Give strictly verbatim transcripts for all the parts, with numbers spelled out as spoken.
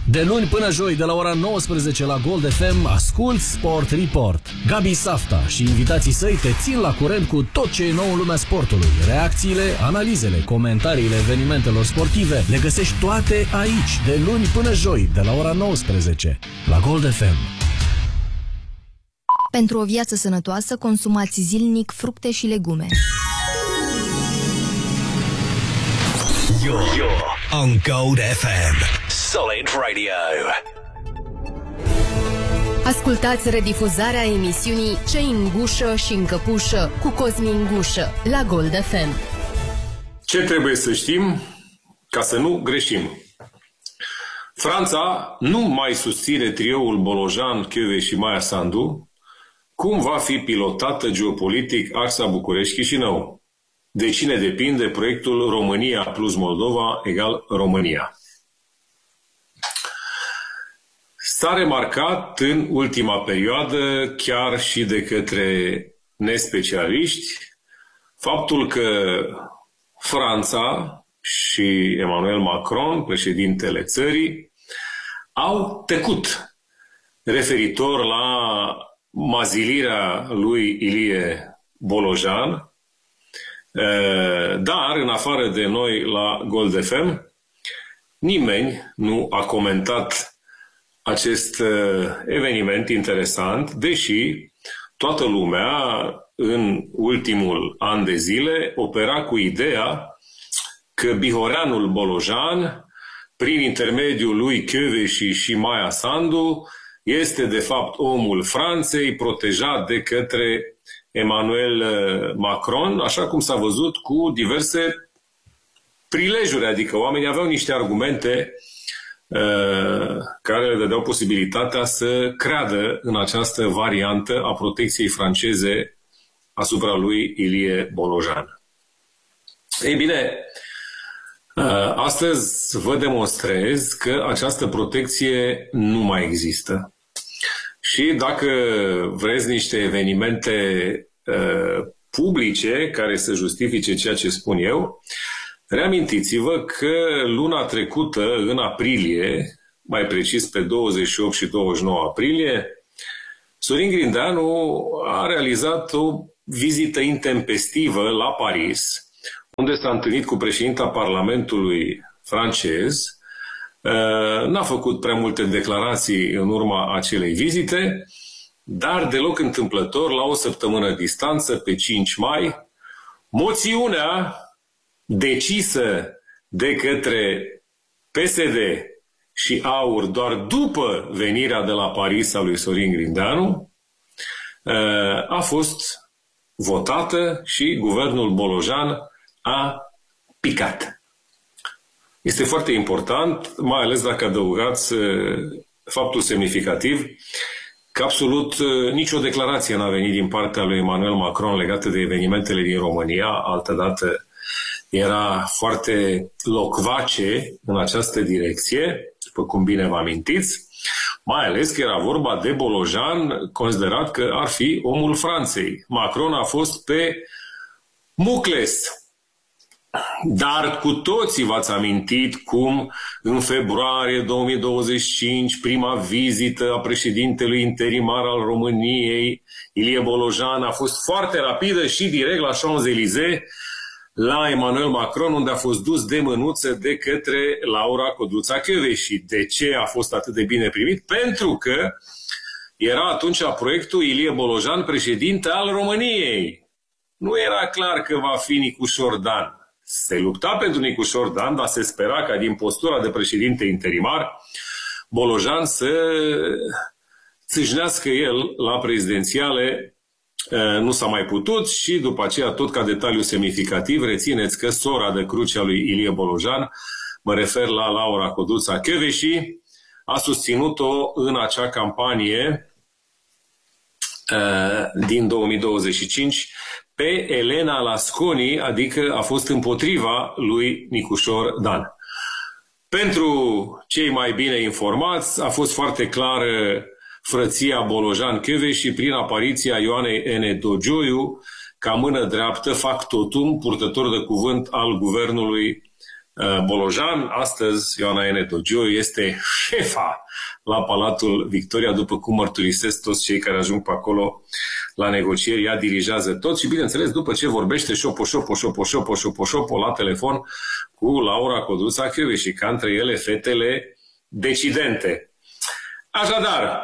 De luni până joi, de la ora nouăsprezece la Gold F M, asculți Sport Report. Gabi Safta și invitații săi te țin la curent cu tot ce e nou în lumea sportului. Reacțiile, analizele, comentariile evenimentelor sportive le găsești toate aici, de luni până joi, de la ora nouăsprezece la Gold F M. Pentru o viață sănătoasă, consumați zilnic fructe și legume. You're, you're on Gold F M. Solid Radio. Ascultați redifuzarea emisiunii Ce-i în gușă și în căpușă cu Cosmin Gușă la Gold F M. Ce trebuie să știm ca să nu greșim? Franța nu mai susține trioul Bolojan, Chiove și Maia Sandu. Cum va fi pilotată geopolitic axa București-Chișinău? De cine depinde proiectul România plus Moldova egal România? S-a remarcat în ultima perioadă, chiar și de către nespecialiști, faptul că Franța și Emmanuel Macron, președintele țării, au tăcut referitor la mazilirea lui Ilie Bolojan, dar, în afară de noi la Gold F M, nimeni nu a comentat acest eveniment interesant, deși toată lumea în ultimul an de zile opera cu ideea că bihoreanul Bolojan, prin intermediul lui Chiove și Maia Sandu, este de fapt omul Franței protejat de către Emmanuel Macron, așa cum s-a văzut cu diverse prilejuri, adică oamenii aveau niște argumente uh, care le dădeau posibilitatea să creadă în această variantă a protecției franceze asupra lui Ilie Bolojan. Ei bine, uh, astăzi vă demonstrez că această protecție nu mai există. Și dacă vreți niște evenimente uh, publice care să justifice ceea ce spun eu, reamintiți-vă că luna trecută, în aprilie, mai precis pe douăzeci și opt și douăzeci și nouă aprilie, Sorin Grindeanu a realizat o vizită intempestivă la Paris, unde s-a întâlnit cu președinta Parlamentului francez. N-a făcut prea multe declarații în urma acelei vizite, dar deloc întâmplător, la o săptămână distanță, pe cinci mai, moțiunea decisă de către P S D și AUR doar după venirea de la Paris a lui Sorin Grindeanu a fost votată și guvernul Bolojan a picat. Este foarte important, mai ales dacă adăugați faptul semnificativ că absolut nicio declarație n-a venit din partea lui Emmanuel Macron legată de evenimentele din România. Altădată era foarte locvace în această direcție, după cum bine vă amintiți, mai ales că era vorba de Bolojan, considerat că ar fi omul Franței. Macron a fost pe Mucles. Dar cu toții v-ați amintit cum în februarie două mii douăzeci și cinci, prima vizită a președintelui interimar al României, Ilie Bolojan, a fost foarte rapidă și direct la Champs-Élysées, la Emmanuel Macron, unde a fost dus de mânuță de către Laura Codruța-Kövesi. Și de ce a fost atât de bine primit? Pentru că era atunci proiectul Ilie Bolojan președinte al României. Nu era clar că va fi Nicușor Dan. Se lupta pentru Nicușor Dan, dar se spera ca din postura de președinte interimar Bolojan să țâșnească el la prezidențiale. Nu s-a mai putut și după aceea, tot ca detaliu semnificativ, rețineți că sora de cruce a lui Ilie Bolojan, mă refer la Laura Codruța-Kövesi, a susținut-o în acea campanie din două mii douăzeci și cinci pe Elena Lasconi, adică a fost împotriva lui Nicușor Dan. Pentru cei mai bine informați, a fost foarte clară frăția Bolojan-Kövesi prin apariția Ioanei N. Dogioiu ca mână dreaptă, factotum, purtător de cuvânt al guvernului Bolojan. Astăzi, Ioana N. Dogiu este șefa la Palatul Victoria, după cum mărturisesc toți cei care ajung pe acolo la negocieri. Ea dirigează tot și, bineînțeles, după ce vorbește șopo, șopo, șopo, șopo, șopo, șopo la telefon cu Laura Codruța Kövesi, ca între ele fetele decidente. Așadar,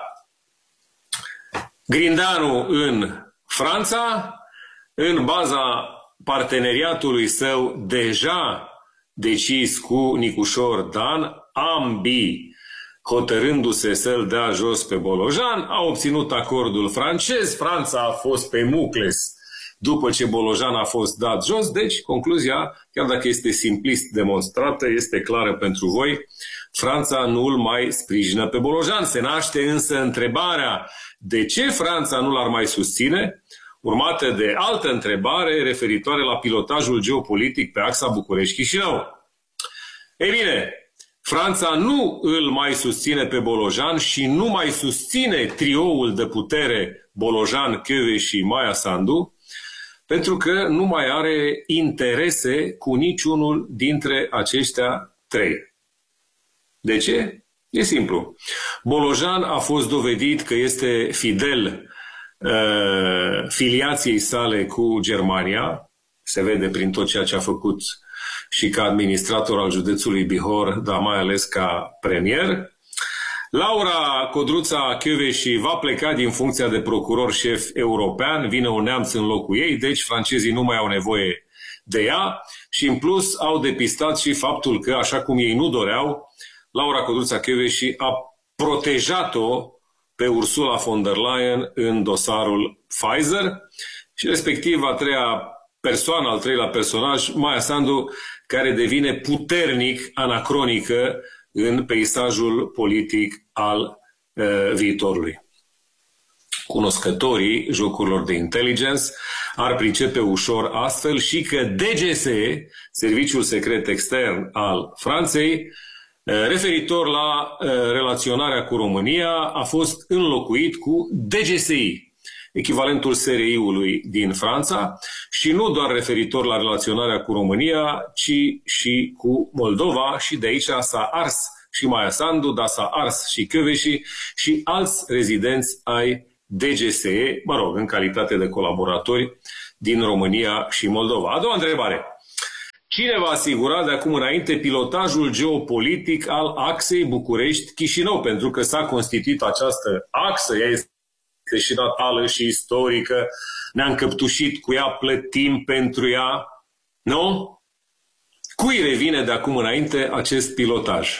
Grindeanu în Franța, în baza parteneriatului său deja decis cu Nicușor Dan, ambii hotărându-se să-l dea jos pe Bolojan, a obținut acordul francez, Franța a fost pe mucles după ce Bolojan a fost dat jos, deci concluzia, chiar dacă este simplist demonstrată, este clară pentru voi, Franța nu îl mai sprijină pe Bolojan. Se naște însă întrebarea de ce Franța nu l-ar mai susține, urmată de altă întrebare referitoare la pilotajul geopolitic pe axa București-Chișinău. Ei bine, Franța nu îl mai susține pe Bolojan și nu mai susține trioul de putere Bolojan, Kövesi și Maia Sandu, pentru că nu mai are interese cu niciunul dintre aceștia trei. De ce? E simplu. Bolojan a fost dovedit că este fidel uh, filiației sale cu Germania, se vede prin tot ceea ce a făcut și ca administrator al județului Bihor, dar mai ales ca premier. Laura Codruța Kövesi va pleca din funcția de procuror șef european, vine un neamț în locul ei, deci francezii nu mai au nevoie de ea și în plus au depistat și faptul că, așa cum ei nu doreau, Laura Codruța Kövesi a protejat-o pe Ursula von der Leyen în dosarul Pfizer și respectiv a treia persoană, al treilea personaj, Maia Sandu, care devine puternic anacronică în peisajul politic al uh, viitorului. Cunoscătorii jocurilor de inteligență ar pricepe ușor astfel și că D G S E, Serviciul Secret Extern al Franței, referitor la relaționarea cu România, a fost înlocuit cu D G S I, echivalentul S R I-ului din Franța, și nu doar referitor la relaționarea cu România, ci și cu Moldova, și de aici s-a ars și Maia Sandu, dar s-a ars și Kövesi și alți rezidenți ai D G S E, mă rog, în calitate de colaboratori din România și Moldova. A doua întrebare. Cine va asigura de acum înainte pilotajul geopolitic al axei București-Chișinău? Pentru că s-a constituit această axă, ea este și natală și istorică, ne-am căptușit cu ea, plătim pentru ea, nu? Cui revine de acum înainte acest pilotaj?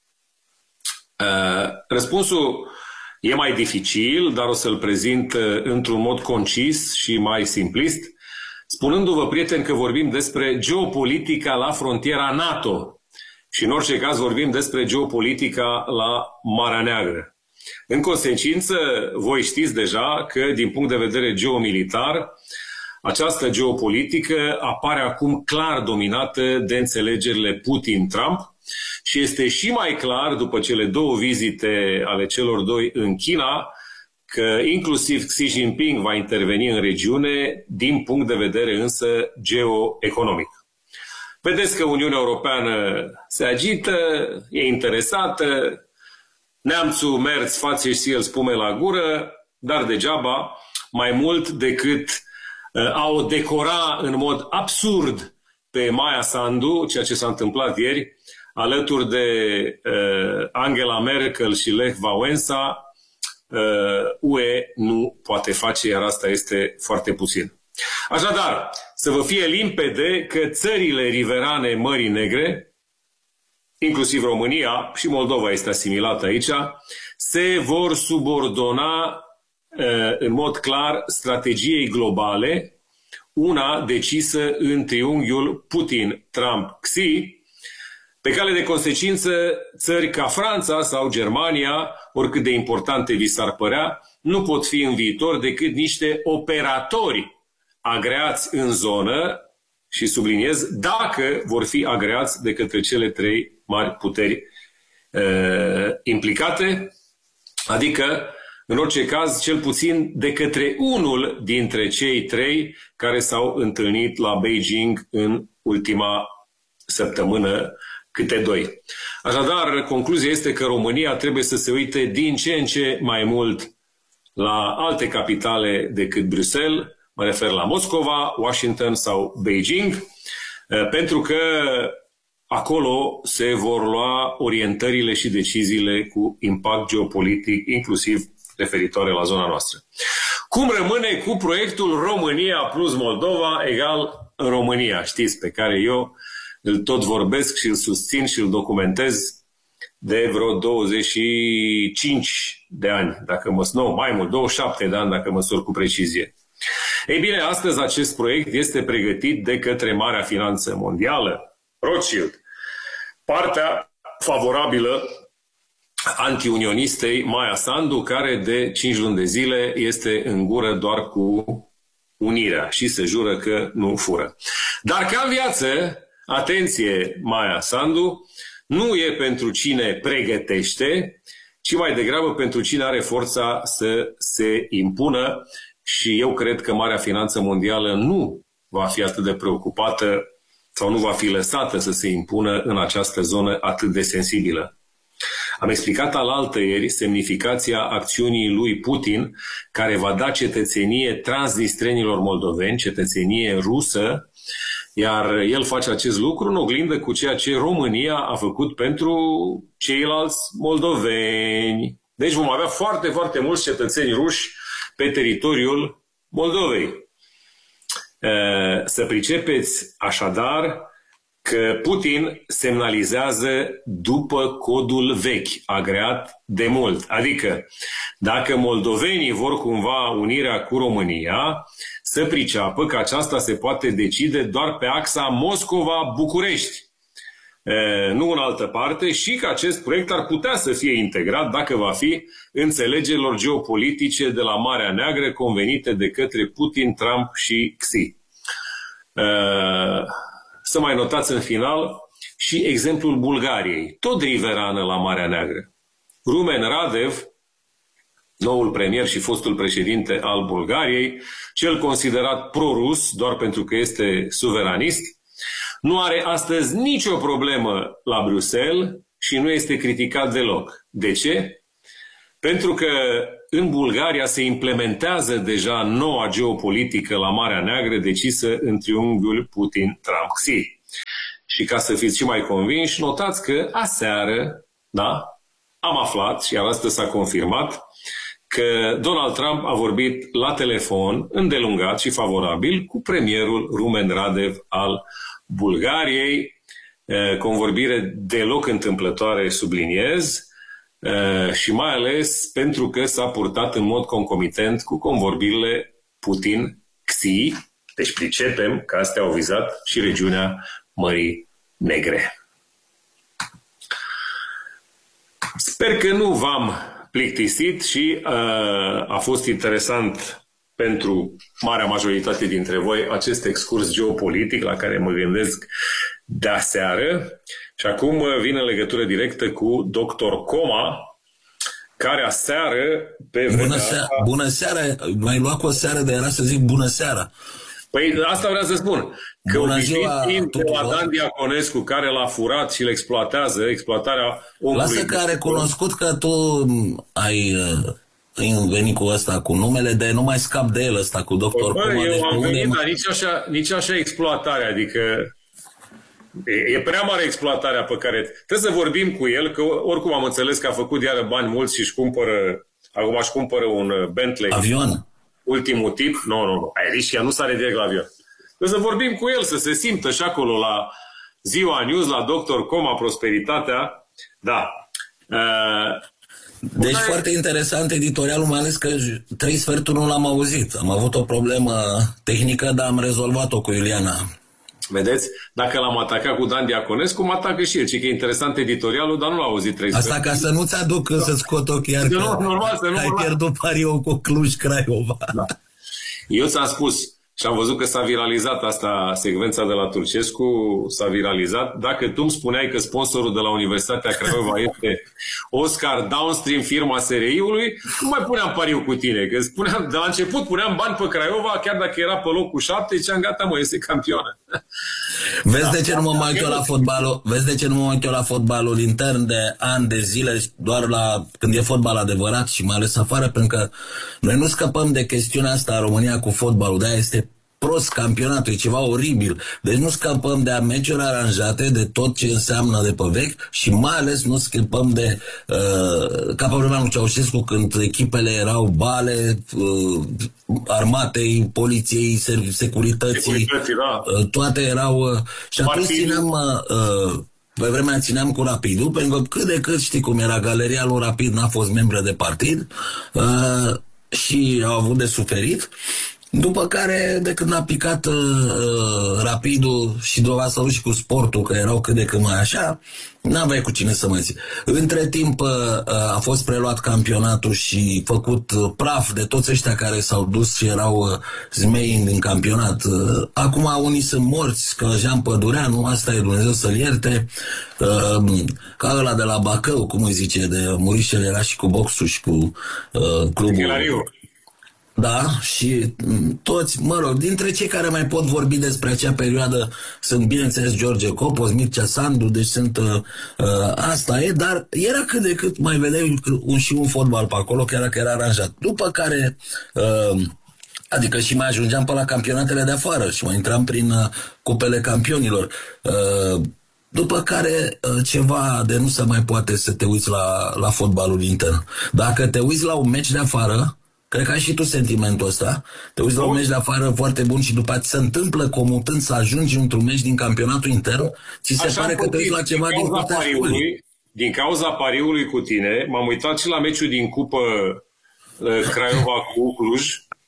Uh, răspunsul e mai dificil, dar o să-l prezint uh, într-un mod concis și mai simplist, spunându-vă, prieteni, că vorbim despre geopolitica la frontiera NATO și în orice caz vorbim despre geopolitica la Marea Neagră. În consecință, voi știți deja că din punct de vedere geomilitar, această geopolitică apare acum clar dominată de înțelegerile Putin-Trump și este și mai clar după cele două vizite ale celor doi în China, că inclusiv Xi Jinping va interveni în regiune din punct de vedere însă geoeconomic. Vedeți că Uniunea Europeană se agită, e interesată, neamțul Merz face și el spume la gură, dar degeaba, mai mult decât uh, a o decora în mod absurd pe Maia Sandu, ceea ce s-a întâmplat ieri, alături de uh, Angela Merkel și Lech Wałęsa, U E nu poate face, iar asta este foarte puțin. Așadar, să vă fie limpede că țările riverane Mării Negre, inclusiv România și Moldova este asimilată aici, se vor subordona în mod clar strategiei globale, una decisă în triunghiul Putin-Trump-Xi. Pe cale de consecință, țări ca Franța sau Germania, oricât de importante vi s-ar părea, nu pot fi în viitor decât niște operatori agreați în zonă, și subliniez, dacă vor fi agreați de către cele trei mari puteri uh, implicate, adică, în orice caz, cel puțin de către unul dintre cei trei care s-au întâlnit la Beijing în ultima săptămână câte doi. Așadar, concluzia este că România trebuie să se uite din ce în ce mai mult la alte capitale decât Bruxelles, mă refer la Moscova, Washington sau Beijing, pentru că acolo se vor lua orientările și deciziile cu impact geopolitic, inclusiv referitoare la zona noastră. Cum rămâne cu proiectul România plus Moldova egal România, știți, pe care eu îl tot vorbesc și îl susțin și îl documentez de vreo douăzeci și cinci de ani, dacă mă nu, mai mult, douăzeci și șapte de ani, dacă măsor cu precizie. Ei bine, astăzi acest proiect este pregătit de către Marea Finanță Mondială, Rothschild, partea favorabilă antiunionistei Maia Sandu, care de cinci luni de zile este în gură doar cu unirea și se jură că nu fură. Dar ca în viață, atenție, Maia Sandu, nu e pentru cine pregătește, ci mai degrabă pentru cine are forța să se impună, și eu cred că Marea Finanță Mondială nu va fi atât de preocupată sau nu va fi lăsată să se impună în această zonă atât de sensibilă. Am explicat alaltăieri semnificația acțiunii lui Putin, care va da cetățenie transnistrenilor moldoveni, cetățenie rusă, iar el face acest lucru în oglindă cu ceea ce România a făcut pentru ceilalți moldoveni. Deci vom avea foarte, foarte mulți cetățeni ruși pe teritoriul Moldovei. Să pricepeți așadar că Putin semnalizează după codul vechi, agreat de mult. Adică, dacă moldovenii vor cumva unirea cu România, să priceapă că aceasta se poate decide doar pe axa Moscova-București, nu în altă parte, și că acest proiect ar putea să fie integrat, dacă va fi, înțelegerilor geopolitice de la Marea Neagră convenite de către Putin, Trump și Xi. Să mai notați în final și exemplul Bulgariei, tot riverană la Marea Neagră. Rumen Radev, noul premier și fostul președinte al Bulgariei, cel considerat pro-rus doar pentru că este suveranist, nu are astăzi nicio problemă la Bruxelles și nu este criticat deloc. De ce? Pentru că în Bulgaria se implementează deja noua geopolitică la Marea Neagră decisă în triunghiul Putin-Trump-Xi. Și ca să fiți și mai convinși, notați că aseară, da, am aflat, și astăzi s-a confirmat, că Donald Trump a vorbit la telefon, îndelungat și favorabil, cu premierul Rumen Radev al Bulgariei, convorbire deloc întâmplătoare, subliniez, și mai ales pentru că s-a purtat în mod concomitent cu convorbirile Putin-Xi, deci pricepem că astea au vizat și regiunea Mării Negre. Sper că nu v-am plictisit și uh, a fost interesant pentru marea majoritate dintre voi acest excurs geopolitic la care mă gândesc de aseară. Și acum vine în legătură directă cu doctor Coma, care aseară pe bună seara, asta... bună seara, mai luat cu o seară de era să zic bună seara. Păi asta vreau să spun. Că bună ziua de la Dan Diaconescu, care l-a furat și îl exploatează, exploatarea omului. Lasă că a recunoscut că tu ai venit cu ăsta, cu numele, de nu mai scap de el ăsta, cu doctor Coma. Coma. Eu deci am venit, unde... dar nici așa, nici așa exploatare, adică e, e prea mare exploatarea pe care... Trebuie să vorbim cu el, că oricum am înțeles că a făcut iară bani mulți și își cumpără, acum își cumpără un Bentley. Avion. Ultimul tip. Nu, nu, nu. Aia zici că nu sare direct la avion. Trebuie să vorbim cu el, să se simtă și acolo la Ziua News, la doctor Coma, prosperitatea. Da. Uh, Deci Bune... foarte interesant editorialul, mai ales că trei sferturi nu l-am auzit. Am avut o problemă tehnică, dar am rezolvat-o cu Iuliana. Vedeți? Dacă l-am atacat cu Dan Diaconescu, mă atacă și el. Ce că e interesant editorialul, dar nu l-a auzit trei Asta sferturi. ca să nu-ți aduc da. Să-ți scot ochii, iar nu, normal, să nu ai normal. pierdut pariul cu Cluj-Craiova. Da. Eu ți-am spus și am văzut că s-a viralizat asta, secvența de la Turcescu s-a viralizat. Dacă tu îmi spuneai că sponsorul de la Universitatea Craiova este Oscar Downstream, firma S R I-ului, nu mai puneam pariu cu tine. Că spuneam, de la început puneam bani pe Craiova, chiar dacă era pe locul șapte, ziceam, gata mă, este campioană. Vezi de ce nu mă mai uit eu la fotbalul? Vezi de ce nu mă mai uit eu la fotbalul intern de ani de zile, doar la când e fotbal adevărat și mai ales afară, pentru că noi nu scăpăm de chestiunea asta în România cu fotbalul, de-aia este prost campionatul, e ceva oribil. Deci nu scăpăm de meciuri aranjate, de tot ce înseamnă de pe vechi și mai ales nu scăpăm de uh, ca pe vremea lui Ceaușescu, când echipele erau bale, uh, armatei, poliției, securității, Securității, da. uh, toate erau uh, și atunci Partidul. țineam uh, pe vremea țineam cu Rapidul, pentru că cât de cât știi cum era, galeria lui Rapid n-a fost membră de partid uh, și au avut de suferit. După care, de când a picat uh, Rapidul și dovadă și cu sportul, că erau cât de cât mai așa, n-aveai cu cine să mai ții. Între timp uh, a fost preluat campionatul și făcut uh, praf de toți ăștia care s-au dus și erau uh, zmei din campionat. Uh, acum unii sunt morți, că Jean Pădureanu, asta e, Dumnezeu să-l ierte, uh, ca ăla de la Bacău, cum îi zice, de Murișel, era și cu boxul și cu uh, clubul. Da, și toți, mă rog, dintre cei care mai pot vorbi despre acea perioadă sunt, bineînțeles, George Copos, Mircea Sandu, deci sunt, uh, uh, asta e, dar era cât de cât mai vedeai un, și un fotbal pe acolo, chiar că era aranjat. După care, uh, adică și mai ajungeam pe la campionatele de afară și mai intram prin uh, cupele campionilor. Uh, După care ceva de nu se mai poate să te uiți la, la fotbalul intern. Dacă te uiți la un meci de afară, cred că ai și tu sentimentul ăsta. Te uiți la un meci de afară foarte bun și după aceea se întâmplă comutând să ajungi într-un meci din campionatul intern, ți se Așa pare că te uiți la ceva din curtea școlii. Din cauza pariului cu tine, m-am uitat și la meciul din cupă Craiova cu Cluj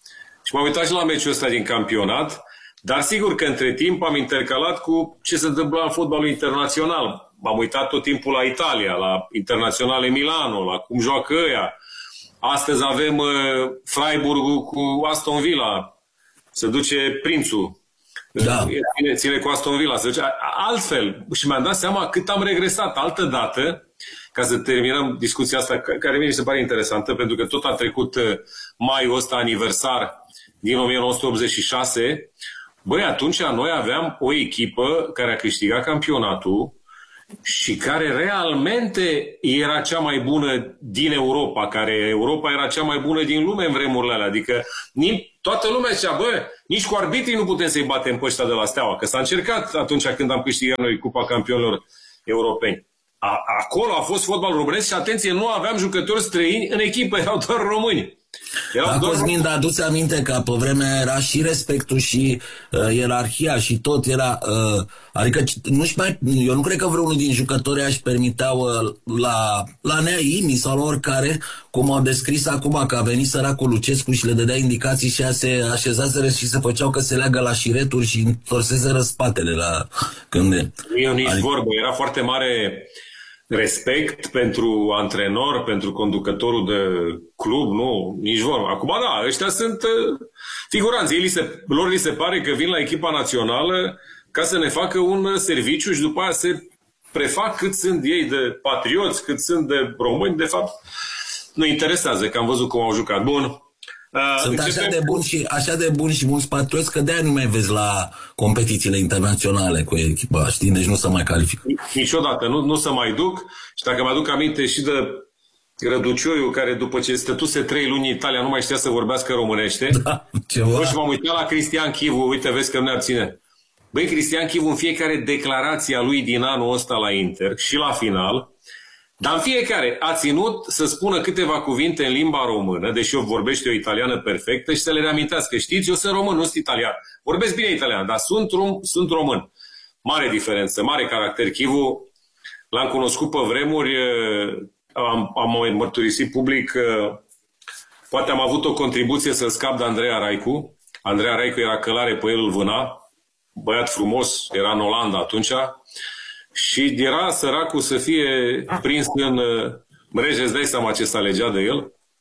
și m-am uitat și la meciul ăsta din campionat, dar sigur că între timp am intercalat cu ce se întâmplă în fotbalul internațional. M-am uitat tot timpul la Italia, la Internaționale Milano, la cum joacă ăia. Astăzi avem uh, Freiburgul cu Aston Villa. Se duce prințul. Da. Ține, ține cu Aston Villa. Se duce altfel. Și mi-am dat seama cât am regresat. Altă dată, ca să terminăm discuția asta, care mie mi se pare interesantă, pentru că tot a trecut uh, maiul ăsta aniversar din o mie nouă sute optzeci și șase. Băi, atunci noi aveam o echipă care a câștigat campionatul și care realmente era cea mai bună din Europa, care Europa era cea mai bună din lume în vremurile alea. Adică toată lumea zicea, bă, nici cu arbitrii nu putem să-i batem pe ăștia de la Steaua, că s-a încercat atunci când am câștigat noi Cupa Campionilor Europeni. A, acolo a fost fotbal românesc și, atenție, nu aveam jucători străini în echipă, erau doar români. Da, Cosmin, dar adu-ți aminte că pe vremea era și respectul și uh, ierarhia și tot era, uh, adică nu-și mai, eu nu cred că vreunul din jucători aș permiteau uh, la, la Nea Imi sau la oricare, cum au descris acum că a venit săracul Lucescu și le dădea indicații și a se așezaseră și se făceau că se leagă la șireturi și întorseseră spatele la când. Eu nici adică... vorbă, era foarte mare respect pentru antrenor, pentru conducătorul de club, nu, nici vorbă. Acum, da, ăștia sunt uh, figuranți. Ei li se, lor li se pare că vin la echipa națională ca să ne facă un serviciu și după aia se prefac cât sunt ei de patrioți, cât sunt de români. De fapt, nu interesează, că am văzut cum au jucat. Bun. Uh, Sunt așa de buni și așa de buni și mulți patrioți că de-aia nu mai vezi la competițiile internaționale cu echipa, știi? Deci nu se mai califică. Niciodată, nu, nu se mai duc. Și dacă mă aduc aminte și de Răducioiu, care după ce stătuse trei luni în Italia nu mai știa să vorbească românește. Da, ceva. Și m-am uitat la Cristian Chivu, uite, vezi că nu ne abține. Băi, Cristian Chivu, în fiecare declarație a lui din anul ăsta la Inter și la final, dar în fiecare a ținut să spună câteva cuvinte în limba română, deși eu vorbește o italiană perfectă, și să le reamintească. Știți, eu sunt român, nu sunt italian. Vorbesc bine italian, dar sunt, rom, sunt român. Mare diferență, mare caracter. Chivu, l-am cunoscut pe vremuri, am, am mărturisit public, poate am avut o contribuție să scap de Andreea Raicu. Andreea Raicu era călare, pe el îl vâna, băiat frumos, era în Olanda atunci. Și era săracul să fie prins în mreje, îți dai seama ce s-a legat de el.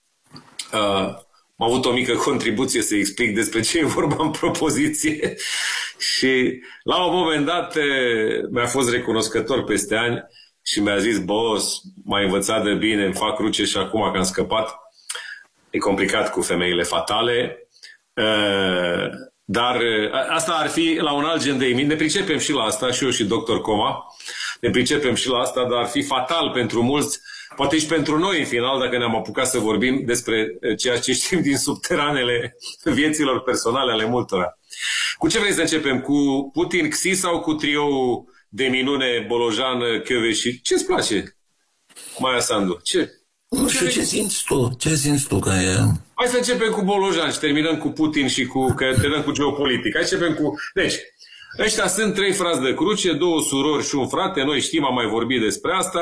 Uh, am avut o mică contribuție să explic despre ce e vorba în propoziție și la un moment dat mi-a fost recunoscător peste ani și mi-a zis, boss, m-ai învățat de bine, îmi fac cruce și acum că am scăpat. E complicat cu femeile fatale. Uh, Dar asta ar fi la un alt gen de emisiune. Ne pricepem și la asta, și eu și doctor Coma. Ne pricepem și la asta, dar ar fi fatal pentru mulți, poate și pentru noi în final, dacă ne-am apucat să vorbim despre ceea ce știm din subteranele vieților personale ale multora. Cu ce vrei să începem? Cu Putin, Xi sau cu trioul de minune Bolojan, Kövesi? Ce-ți place, Maia Sandu? Ce? Nu știu ce simți tu. Ce simți tu că e... Hai să începem cu Bolojan și terminăm cu Putin și cu, că terminăm cu geopolitic. Hai să începem cu... Deci, ăștia sunt trei frați de cruce, două surori și un frate. Noi știm, am mai vorbit despre asta.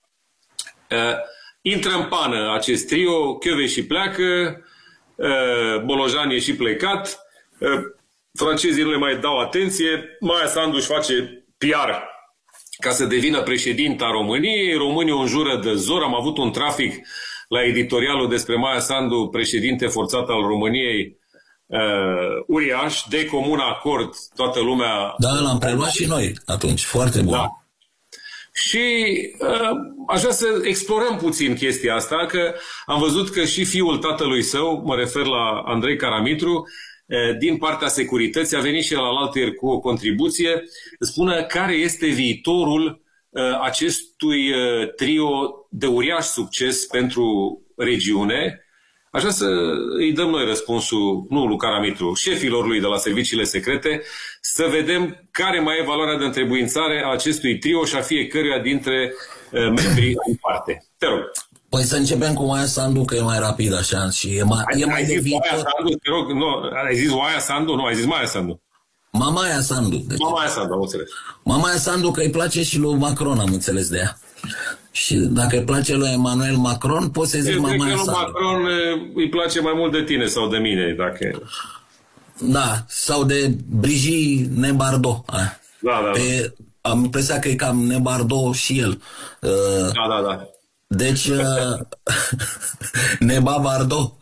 Uh, intră în pană acest trio, Kövesi pleacă, uh, Bolojan e și plecat, uh, francezii nu le mai dau atenție, Maia Sandu își face P R ca să devină președinta României, românii o înjură de zor, am avut un trafic la editorialul despre Maia Sandu, președinte forțat al României, uh, uriaș, de comun acord, toată lumea... Da, l-am preluat și noi atunci, foarte bun. Da. Și uh, aș vrea să explorăm puțin chestia asta, că am văzut că și fiul tatălui său, mă refer la Andrei Caramitru, uh, din partea securității, a venit și el alaltăieri cu o contribuție, spună care este viitorul uh, acestui uh, trio de uriaș succes pentru regiune. Aș vrea să îi dăm noi răspunsul, nu lui Caramitru, șefilor lui de la serviciile secrete, să vedem care mai e valoarea de întrebuințare a acestui trio și a fiecăruia dintre uh, membrii în parte. Te rog. Păi să începem cu Maia Sandu, că e mai rapid așa și e mai, ai, e mai ai de zis viitor. Maia Sandu, te rog, nu, ai zis Maia Sandu? Nu, ai zis Maia Sandu. Mamaia Sandu. Deci. Mamaia Sandu, am înțeles. Mamaia Sandu, că îi place și lui Macron, am înțeles de ea. Și dacă îi place lui Emmanuel Macron, poți să zic Mamaia Sandu. Lui Macron îi place mai mult de tine sau de mine, dacă... Da, sau de Brigitte Bardot. Da, da, Pe, am impresia că e cam Nebardot și el. Da, da, da. Deci, Neba Bardot.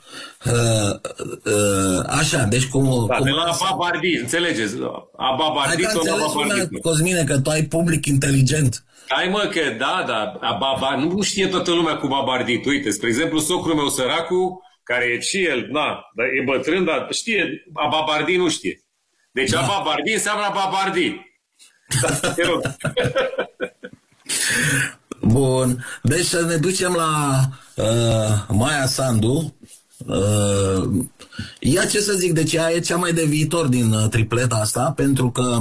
Așa, deci cum... Da, cum de la Babardi, înțelegeți? Ababardi sau Babardi. Cosmine, că tu ai public inteligent. Hai mă, că da, da, ababa, nu știe toată lumea cu Babardit. Uite, spre exemplu, socrul meu săracu, care e și el, na, e bătrân, dar știe, Ababardi nu știe. Deci da. Ababardi înseamnă Babardi. Da, te rog. Bun, deci să ne ducem la uh, Maia Sandu. Uh, ea, ce să zic, deci ea e cea mai de viitor din uh, tripleta asta, pentru că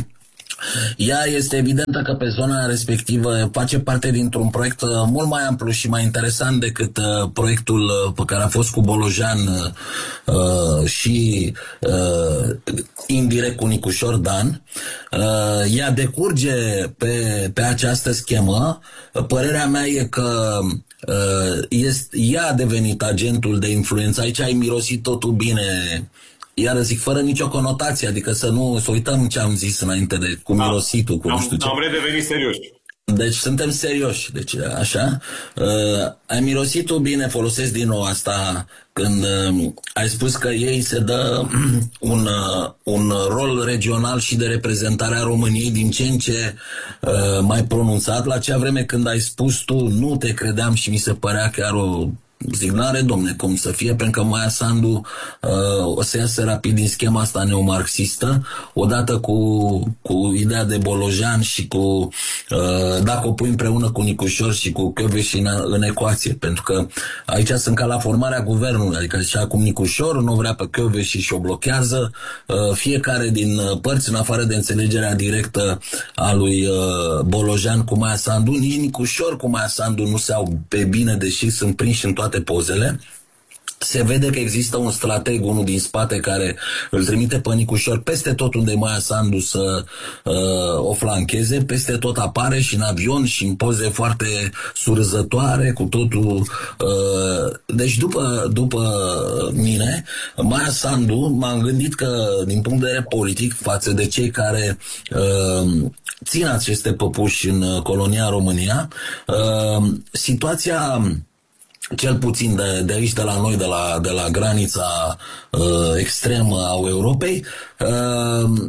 ea este evidentă că pe zona respectivă face parte dintr-un proiect mult mai amplu și mai interesant decât uh, proiectul uh, pe care a fost cu Bolojan uh, și uh, indirect cu Nicușor Dan. Uh, ea decurge pe, pe această schemă. Părerea mea e că uh, este, ea a devenit agentul de influență. Aici ai mirosit totul bine. Iar zic, fără nicio conotație, adică să nu să uităm ce am zis înainte de cu mirositul, cu am, nu știu ce. Am redevenit serioși. Deci suntem serioși, deci așa. Uh, ai mirosit tu bine, folosesc din nou asta când uh, ai spus că ei se dă un, uh, un rol regional și de reprezentare a României din ce în ce uh, mai pronunțat, la cea vreme când ai spus tu, nu te credeam și mi se părea chiar o... Zic, n-are, domne, cum să fie, pentru că Maia Sandu uh, o să iasă rapid din schema asta neomarxistă, odată cu, cu ideea de Bolojan și cu, uh, dacă o pui împreună cu Nicușor și cu Kövesi în, în ecuație, pentru că aici sunt ca la formarea guvernului, adică așa cum Nicușor nu vrea pe Kövesi și o blochează, uh, fiecare din părți, în afară de înțelegerea directă a lui uh, Bolojan cu Maia Sandu, nici Nicușor cu Maia Sandu nu se au pe bine, deși sunt prinși în toate pozele. Se vede că există un strateg, unul din spate, care îl trimite pe Nicușor peste tot unde Maia Sandu să uh, o flancheze, peste tot apare și în avion și în poze foarte surzătoare, cu totul. Uh, deci după, după mine, Maia Sandu, m-am gândit că din punct de vedere politic, față de cei care uh, țin aceste păpuși în colonia România, uh, situația cel puțin de, de aici, de la noi, de la, de la granița uh, extremă a Europei, uh,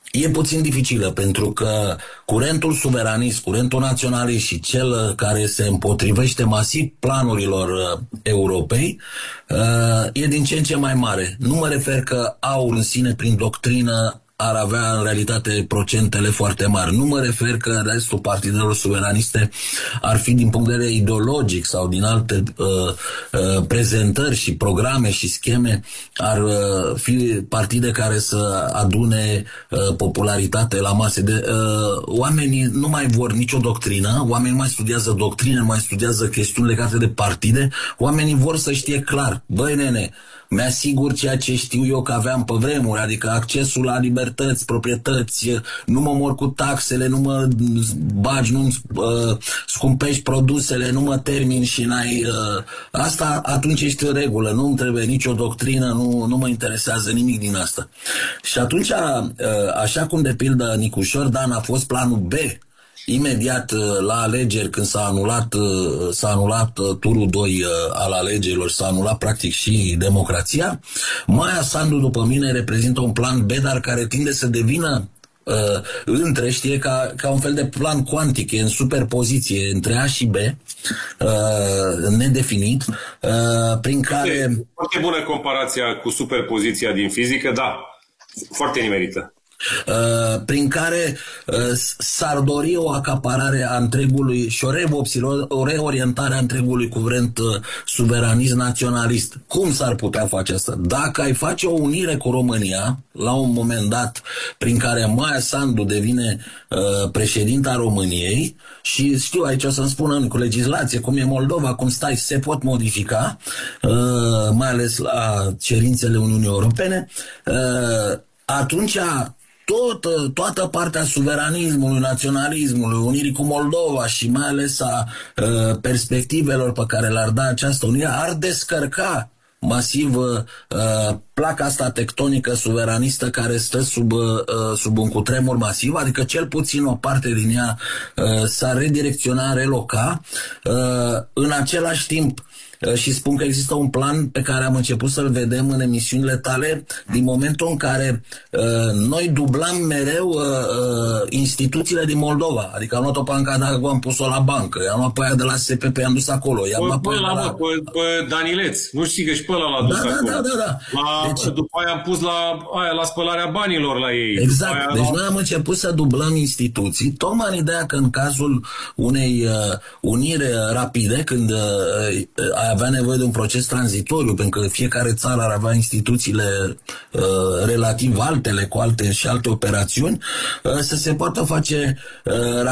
e puțin dificilă, pentru că curentul suveranist, curentul naționalist și cel care se împotrivește masiv planurilor uh, Europei uh, e din ce în ce mai mare. Nu mă refer că aur în sine, prin doctrină, ar avea în realitate procentele foarte mari. Nu mă refer că restul partidelor suveraniste ar fi din punct de vedere ideologic sau din alte uh, uh, prezentări și programe și scheme, ar uh, fi partide care să adune uh, popularitate la mase. De, uh, oamenii nu mai vor nicio doctrină, oamenii nu mai studiază doctrine, nu mai studiază chestiuni legate de partide, oamenii vor să știe clar, băi nene, mi-asigur ceea ce știu eu că aveam pe vremuri, adică accesul la libertăți, proprietăți, nu mă mor cu taxele, nu mă bagi, nu uh, scumpești produsele, nu mă termin și n-ai... Uh, asta atunci ești în regulă, nu-mi trebuie nicio doctrină, nu, nu mă interesează nimic din asta. Și atunci, uh, așa cum de pildă Nicușor Dan a fost planul B, imediat la alegeri, când s-a anulat, s-a anulat turul doi al alegerilor, s-a anulat practic și democrația, Maia Sandu, după mine, reprezintă un plan B, dar care tinde să devină uh, între, știe, ca, ca un fel de plan cuantic, e în superpoziție între A și B, uh, nedefinit, uh, prin care... Foarte bună comparația cu superpoziția din fizică, da, foarte nimerită. Uh, prin care uh, s-ar dori o acaparare a întregului și o revopsire, o reorientare a întregului curent uh, suveranist naționalist. Cum s-ar putea face asta? Dacă ai face o unire cu România, la un moment dat, prin care Maia Sandu devine uh, președinta României, și știu, aici o să-mi spună cu legislație, cum e Moldova, cum stai, se pot modifica, uh, mai ales la cerințele Uniunii Europene, uh, atunci Tot, toată partea suveranismului, naționalismului, unirii cu Moldova și mai ales a uh, perspectivelor pe care le-ar da această unire, ar descărca masiv uh, placa asta tectonică suveranistă care stă sub, uh, sub un cutremur masiv, adică cel puțin o parte din ea uh, s-ar redirecționa, reloca. Uh, în același timp, și spun că există un plan pe care am început să-l vedem în emisiunile tale, din momentul în care uh, noi dublam mereu uh, uh, instituțiile din Moldova. Adică am luat-o pe Ancadago, am pus-o la bancă, am luat pe aia de la S P P, am dus acolo. I-am luat pe, pe, la, la... pe, pe Danileț, nu știi că și pe ăla l-a dus da, acolo. Da, da, da. La, deci... După aia am pus la, aia, la spălarea banilor la ei. Exact, aia, deci la... noi am început să dublăm instituții, tocmai în ideea că în cazul unei uh, unire rapide, când uh, ai avea nevoie de un proces tranzitoriu, pentru că fiecare țară ar avea instituțiile uh, relativ altele, cu alte și alte operațiuni, uh, să se poată face uh,